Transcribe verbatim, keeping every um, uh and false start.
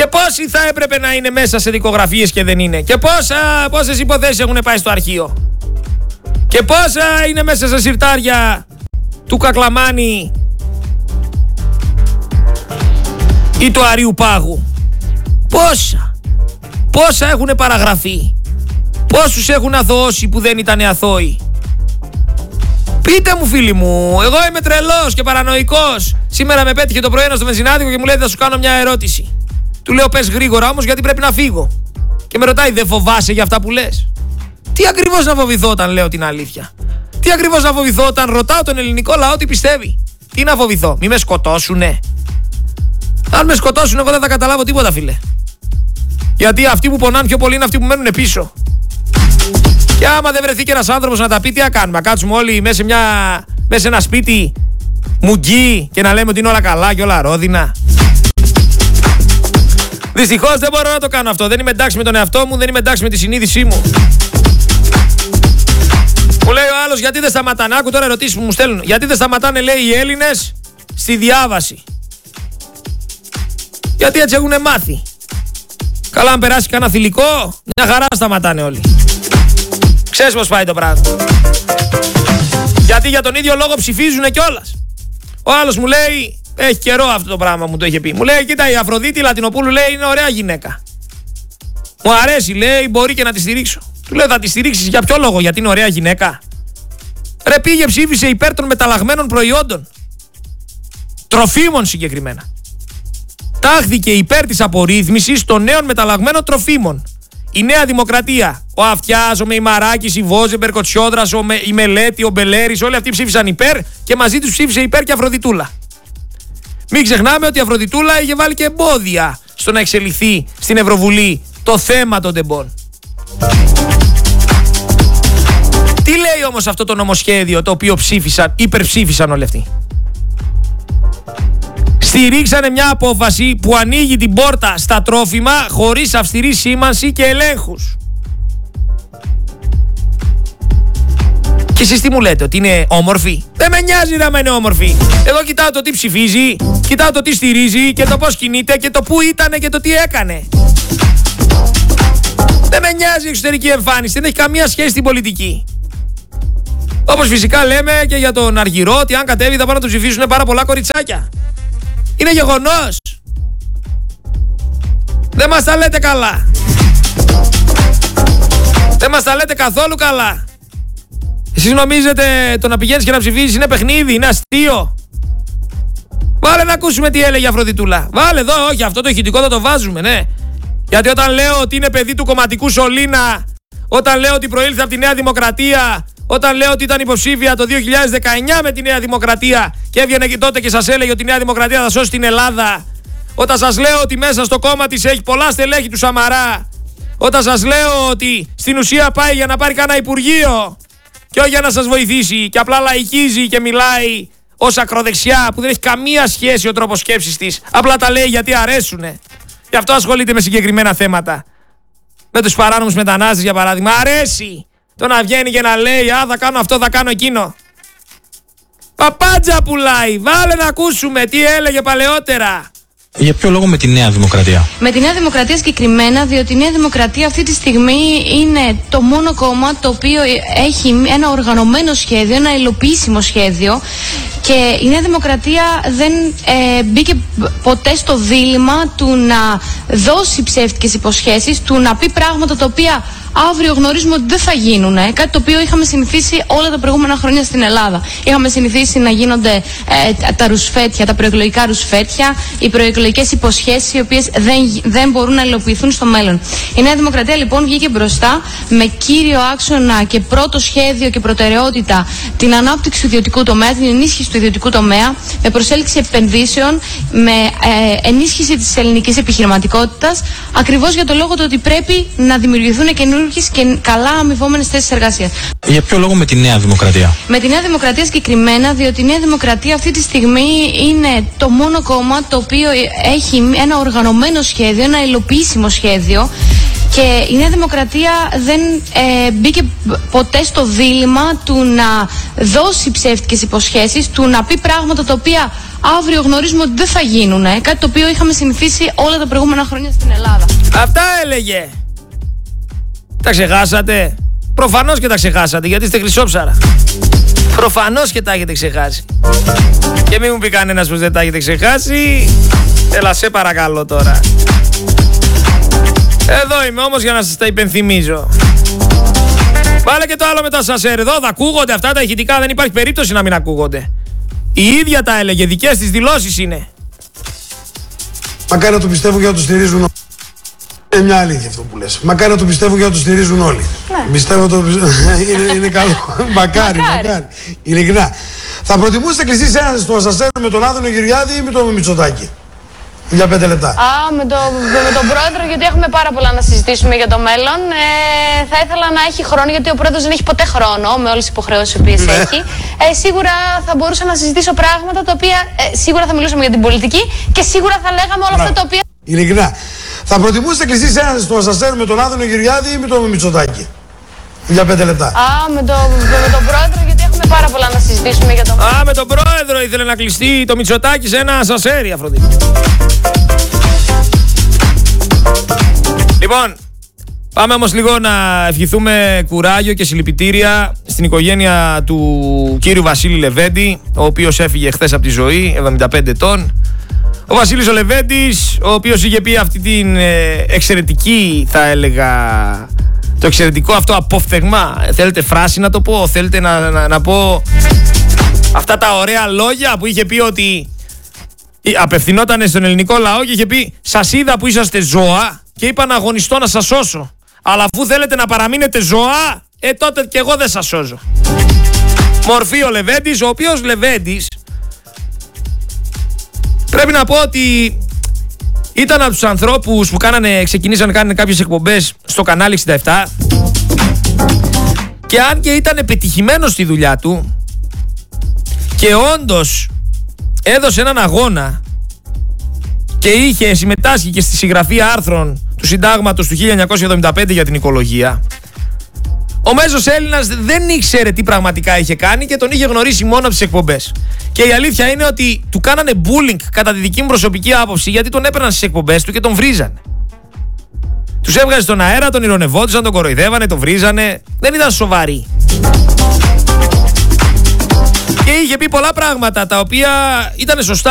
Και πόσοι θα έπρεπε να είναι μέσα σε δικογραφίες και δεν είναι. Και πόσα, πόσες υποθέσεις έχουν πάει στο αρχείο. Και πόσα είναι μέσα σε συρτάρια του Κακλαμάνη ή του Αρείου Πάγου. Πόσα. Πόσα έχουν παραγραφεί. Πόσους έχουν αθωώσει που δεν ήταν αθώοι. Πείτε μου φίλοι μου, εγώ είμαι τρελός και παρανοϊκός. Σήμερα με πέτυχε το πρωί ένα στο βενζινάδικο και μου λέει θα σου κάνω μια ερώτηση. Του λέω πες γρήγορα όμως γιατί πρέπει να φύγω. Και με ρωτάει δεν φοβάσαι για αυτά που λες. Τι ακριβώς να φοβηθώ όταν λέω την αλήθεια. Τι ακριβώς να φοβηθώ όταν ρωτάω τον ελληνικό λαό τι πιστεύει. Τι να φοβηθώ, μη με σκοτώσουνε. Αν με σκοτώσουν εγώ δεν θα καταλάβω τίποτα φίλε. Γιατί αυτοί που πονάνε πιο πολύ είναι αυτοί που μένουν πίσω. Και άμα δεν βρεθεί και ένας άνθρωπος να τα πει, τι να κάνουμε. Να κάτσουμε όλοι μέσα σε, μια... μέσα σε ένα σπίτι μουγγί και να λέμε ότι είναι όλα καλά και όλα ρόδινα. Δυστυχώς δεν μπορώ να το κάνω αυτό. Δεν είμαι εντάξει με τον εαυτό μου, δεν είμαι εντάξει με τη συνείδησή μου. Μου λέει ο άλλος γιατί δεν σταματάνε. Άκου τώρα ερωτήσεις που μου στέλνουν. Γιατί δεν σταματάνε λέει οι Έλληνες στη διάβαση. Γιατί έτσι έχουν μάθει. Καλά αν περάσει κανένα θηλυκό, μια χαρά σταματάνε όλοι. Ξέρεις πως πάει το πράγμα. Γιατί για τον ίδιο λόγο ψηφίζουνε κιόλας. Ο άλλος μου λέει, έχει καιρό αυτό το πράγμα μου το είχε πει. Μου λέει, κοίτα η Αφροδίτη Λατινοπούλου λέει είναι ωραία γυναίκα. Μου αρέσει λέει, μπορεί και να τη στηρίξω. Του λέω θα τη στηρίξεις για ποιο λόγο, γιατί είναι ωραία γυναίκα. Ρε πήγε ψήφισε υπέρ των μεταλλαγμένων προϊόντων. Τροφίμων συγκεκριμένα. Τάχθηκε υπέρ της απορρίθμισης των νέων μεταλλαγμένων τροφίμων. Η Νέα Δημοκρατία, ο Αυτιάς, ο Μεϊμαράκης, η Βόζεμπερ, ο Τσιόδρας, ο Με, η Μελέτη, ο Μπελέρης, όλοι αυτοί ψήφισαν υπέρ και μαζί τους ψήφισε υπέρ και η Αφροδιτούλα. Μην ξεχνάμε ότι η Αφροδιτούλα είχε βάλει και εμπόδια στο να εξελιχθεί στην Ευρωβουλή το θέμα των τεμπών. Τι λέει όμως αυτό το νομοσχέδιο το οποίο ψήφισαν, υπερψήφισαν όλοι αυτοί. Στηρίξανε μια απόφαση που ανοίγει την πόρτα στα τρόφιμα χωρίς αυστηρή σήμανση και ελέγχους. Και εσείς τι μου λέτε, ότι είναι όμορφη? Δεν με νοιάζει να είναι όμορφη. Εγώ κοιτάω το τι ψηφίζει, κοιτάω το τι στηρίζει και το πώς κινείται και το που ήτανε και το τι έκανε. Δεν με νοιάζει η εξωτερική εμφάνιση, δεν έχει καμία σχέση στην πολιτική. Όπως φυσικά λέμε και για τον Αργυρό, ότι αν κατέβει θα πάνε να τον ψηφίσουν πάρα πολλά κοριτσάκια. Είναι γεγονός. Δεν μας τα λέτε καλά. Δεν μας τα λέτε καθόλου καλά. Εσείς νομίζετε το να πηγαίνεις και να ψηφίσεις είναι παιχνίδι, είναι αστείο? Βάλε να ακούσουμε τι έλεγε η Αφροδιτούλα. Βάλε εδώ, όχι αυτό το ηχητικό θα το βάζουμε, ναι. Γιατί όταν λέω ότι είναι παιδί του κομματικού σωλήνα, όταν λέω ότι προήλθε από τη Νέα Δημοκρατία, όταν λέω ότι ήταν υποψήφια το δύο χιλιάδες δεκαεννιά με τη Νέα Δημοκρατία και έβγαινε και τότε και σας έλεγε ότι η Νέα Δημοκρατία θα σώσει την Ελλάδα, όταν σας λέω ότι μέσα στο κόμμα της έχει πολλά στελέχη του Σαμαρά, όταν σας λέω ότι στην ουσία πάει για να πάρει κανένα υπουργείο και όχι για να σας βοηθήσει και απλά λαϊκίζει και μιλάει ως ακροδεξιά που δεν έχει καμία σχέση ο τρόπος σκέψης της, απλά τα λέει γιατί αρέσουνε. Γι' αυτό ασχολείται με συγκεκριμένα θέματα. Με τους παράνομους μετανάστες για παράδειγμα. Αρέσει το να βγαίνει και να λέει «Α, θα κάνω αυτό, θα κάνω εκείνο». Παπάντζα πουλάει. Βάλε να ακούσουμε τι έλεγε παλαιότερα. Για ποιο λόγο με τη Νέα Δημοκρατία? Με τη Νέα Δημοκρατία συγκεκριμένα, διότι η Νέα Δημοκρατία αυτή τη στιγμή είναι το μόνο κόμμα το οποίο έχει ένα οργανωμένο σχέδιο, ένα υλοποιήσιμο σχέδιο, και η Νέα Δημοκρατία δεν ε, μπήκε ποτέ στο δίλημμα του να δώσει ψεύτικες υποσχέσεις, του να πει πράγματα τα οποία αύριο γνωρίζουμε ότι δεν θα γίνουν. Ε, κάτι το οποίο είχαμε συνηθίσει όλα τα προηγούμενα χρόνια στην Ελλάδα. Είχαμε συνηθίσει να γίνονται ε, τα ρουσφέτια, τα προεκλογικά ρουσφέτια, οι προεκλογικές υποσχέσεις οι οποίες δεν, δεν μπορούν να υλοποιηθούν στο μέλλον. Η Νέα Δημοκρατία λοιπόν βγήκε μπροστά με κύριο άξονα και πρώτο σχέδιο και προτεραιότητα την ανάπτυξη του ιδιωτικού τομέα, την ενίσχυση του ιδιωτικού τομέα, με προσέλκυση επενδύσεων, με ε, ενίσχυση της ελληνικής επιχειρηματικότητας, ακριβώς για το λόγο το ότι πρέπει να δημιουργηθούν καινούργιες και καλά αμοιβόμενες θέσεις εργασίας. Για ποιο λόγο με τη Νέα Δημοκρατία? Με τη Νέα Δημοκρατία συγκεκριμένα, διότι η Νέα Δημοκρατία αυτή τη στιγμή είναι το μόνο κόμμα το οποίο έχει ένα οργανωμένο σχέδιο, ένα υλοποιήσιμο σχέδιο, Και η Νέα Δημοκρατία δεν ε, μπήκε ποτέ στο δίλημμα του να δώσει ψεύτικες υποσχέσεις, του να πει πράγματα τα οποία αύριο γνωρίζουμε ότι δεν θα γίνουν. Κάτι το οποίο είχαμε συνηθίσει όλα τα προηγούμενα χρόνια στην Ελλάδα. Αυτά έλεγε. Τα ξεχάσατε? Προφανώς και τα ξεχάσατε, γιατί είστε χρυσόψαρα. Προφανώς και τα έχετε ξεχάσει. Και μην μου πει κανένας πως δεν τα έχετε ξεχάσει. Έλα, σε παρακαλώ τώρα. Εδώ είμαι όμως για να σας τα υπενθυμίζω. Βάλε και το άλλο με τα σασέρ. Εδώ θα ακούγονται αυτά τα ηχητικά, δεν υπάρχει περίπτωση να μην ακούγονται. Η ίδια τα έλεγε, δικές της δηλώσεις είναι. Μακάρι να το πιστεύω για να το στηρίζουν όλοι. Είναι μια αλήθεια αυτό που λες. Μακάρι να το πιστεύω για να το στηρίζουν όλοι. Ναι. Πιστεύω το είναι, είναι καλό. Μακάρι, μακάρι. Ειλικρινά. Θα προτιμούσατε κλειστή σε ένα στο ασανσέρ με τον Άδωνο Γεωργιάδη ή με τον Μητσοτάκη? Για πέντε λεπτά. Α, με, το, με τον πρόεδρο, γιατί έχουμε πάρα πολλά να συζητήσουμε για το μέλλον. Ε, θα ήθελα να έχει χρόνο, γιατί ο πρόεδρος δεν έχει ποτέ χρόνο με όλες τις υποχρεώσεις που οποίες έχει. Ε, σίγουρα θα μπορούσα να συζητήσω πράγματα τα οποία ε, σίγουρα θα μιλούσαμε για την πολιτική και σίγουρα θα λέγαμε όλα αυτά τα οποία. Ειλικρινά. Θα προτιμούσατε κλειστή σε ένα στο ασανσέρ με τον Άδωνο Γεωργιάδη ή με τον Μητσοτάκη? Για πέντε λεπτά. Α, με, το, με τον πρόεδρο, γιατί έχουμε πάρα πολλά να συζητήσουμε για το μέλλον. Α, με τον πρόεδρο ήθελε να κλειστεί το Μητσοτάκη σε ένα ασανσέρ, η Αφροδίτη. Λοιπόν, πάμε όμως λίγο να ευχηθούμε κουράγιο και συλληπιτήρια στην οικογένεια του κύριου Βασίλη Λεβέντη, ο οποίος έφυγε χθες από τη ζωή, εβδομήντα πέντε ετών. Ο Βασίλης ο Λεβέντης, ο οποίος είχε πει αυτή την εξαιρετική, θα έλεγα, το εξαιρετικό αυτό απόφθεγμα. Θέλετε φράση να το πω, θέλετε να, να, να πω αυτά τα ωραία λόγια που είχε πει, ότι απευθυνόταν στον ελληνικό λαό και είχε πει: σας είδα που είσαστε ζώα και είπα να αγωνιστώ να σας σώσω. Αλλά αφού θέλετε να παραμείνετε ζώα, ε τότε και εγώ δεν σας σώζω. Μορφή ο Λεβέντης, ο οποίος Λεβέντης, πρέπει να πω ότι ήταν από τους ανθρώπους που κάνανε, ξεκινήσαν να κάνουν κάποιες εκπομπές στο κανάλι εξήντα επτά, και αν και ήταν πετυχημένος στη δουλειά του και όντως έδωσε έναν αγώνα και είχε συμμετάσχει και στη συγγραφή άρθρων του συντάγματος του χίλια εννιακόσια εβδομήντα πέντε για την οικολογία, ο μέσος Έλληνας δεν ήξερε τι πραγματικά είχε κάνει και τον είχε γνωρίσει μόνο από τις εκπομπές. Και η αλήθεια είναι ότι του κάνανε bullying, κατά τη δική μου προσωπική άποψη, γιατί τον έπαιρναν στις εκπομπές του και τον βρίζανε. Τους έβγαζε στον αέρα, τον ειρωνευόντουσαν, τον κοροϊδεύανε, τον βρίζανε. Δεν ήταν σοβαροί. Και είχε πει πολλά πράγματα τα οποία ήταν σωστά.